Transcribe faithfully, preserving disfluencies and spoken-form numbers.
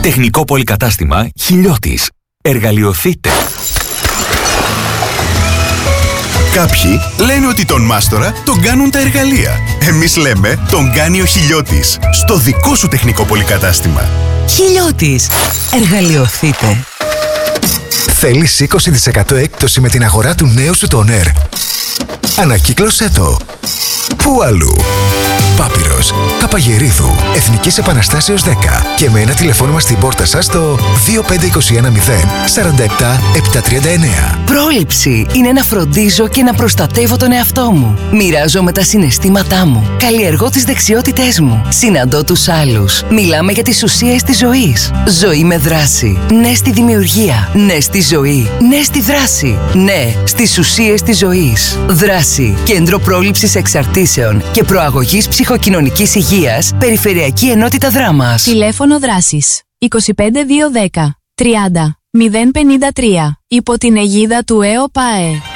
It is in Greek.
Τεχνικό πολυκατάστημα Χιλιώτης. Εργαλειοθείτε. Κάποιοι λένε ότι τον μάστορα τον κάνουν τα εργαλεία. Εμείς λέμε τον κάνει ο Χιλιώτης. Στο δικό σου τεχνικό πολυκατάστημα. Χιλιώτης. Εργαλειοθείτε. Θέλεις είκοσι τοις εκατό έκπτωση με την αγορά του νέου σου τόνερ? Ανακύκλωσέ το. Πού αλλού? Πάπυρος, Καπαγερίδου, Εθνικής Επαναστάσεως δέκα και με ένα τηλεφώνημα στην πόρτα σας στο δύο πέντε δύο ένα μηδέν τέσσερα επτά επτά τρία εννέα. Πρόληψη είναι να φροντίζω και να προστατεύω τον εαυτό μου. Μοιράζομαι τα συναισθήματά μου. Καλλιεργώ τις δεξιότητές μου. Συναντώ τους άλλους. Μιλάμε για τις ουσίες της ζωής. Ζωή με δράση. Ναι στη δημιουργία. Ναι στη ζωή. Ναι στη δράση. Ναι στις ουσίες της ζωής. Δράση. Κέντρο πρόληψης εξαρτήσεων και προαγωγής ψυχοκοινωνικής υγείας. Περιφερειακή Ενότητα Δράμας. Τηλέφωνο δράσης είκοσι πέντε δύο δέκα τριάντα μηδέν πενήντα τρία. Υπό την αιγίδα του ΕΟΠΑΕ.